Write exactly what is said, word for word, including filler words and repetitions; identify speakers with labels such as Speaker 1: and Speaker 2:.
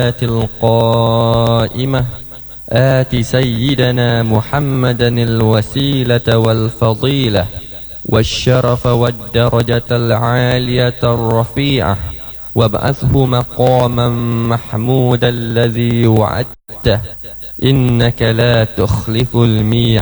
Speaker 1: القائمة آت سيدنا محمدا الوسيلة والفضيلة والشرف والدرجة العالية الرفيعة وابعثه مقاما محمودا الذي وعدته إنك لا تخلف الميعاد.